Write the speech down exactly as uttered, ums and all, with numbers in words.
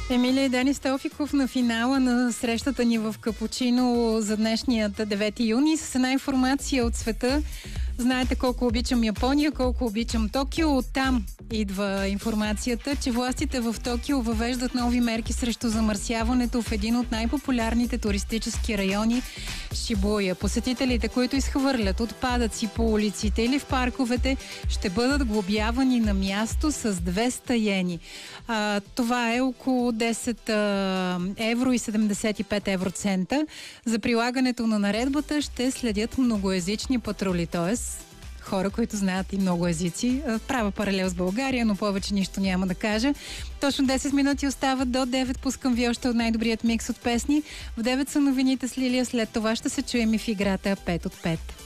Емилия и Денис Тофиков на финала на срещата ни в Капучино за днешният девети юни с една информация от света. Знаете колко обичам Япония, колко обичам Токио. Оттам идва информацията, че властите в Токио въвеждат нови мерки срещу замърсяването в един от най-популярните туристически райони – Шибуя. Посетителите, които изхвърлят отпадъци по улиците или в парковете, ще бъдат глобявани на място с двеста йени. А, това е около десет евро и седемдесет и пет евроцента. За прилагането на наредбата ще следят многоезични патрули, т.е. хора, които знаят и много езици. Правя паралел с България, но повече нищо няма да кажа. Точно десет минути остават до девет. Пускам ви още от най-добрият микс от песни. В девет са новините с Лилия. След това ще се чуем и в играта пет от пет.